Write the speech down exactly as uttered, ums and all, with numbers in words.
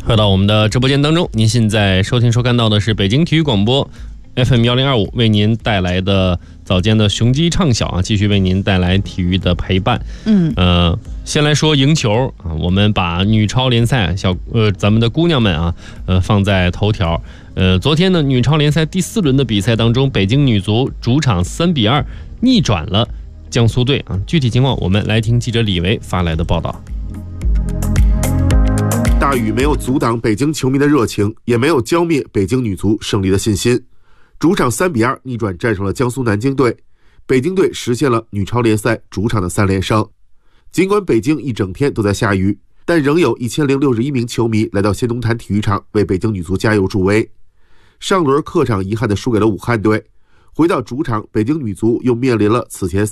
回到我们的直播间当中，您现在收听收看到的是北京体育广播 F M 一零二五为您带来的早间的雄鸡畅晓啊，继续为您带来体育的陪伴。嗯，呃，先来说赢球啊，我们把女超联赛小呃咱们的姑娘们啊，呃放在头条。呃，昨天呢，女超联赛第四轮的比赛当中，北京女足主场三比二逆转了江苏队啊。具体情况，我们来听记者李维发来的报道。 大雨没有阻挡北京球迷的热情，也没有浇灭北京女足胜利的信心。主场三比二逆转战胜了江苏南京队，北京队实现了女超联赛主场的三连胜。尽管北京一整天都在下雨，但仍有一千零六十一名球迷来到先农坛体育场为北京女足加油助威。上轮客场遗憾地输给了武汉队，回到主场，北京女足又面临了此前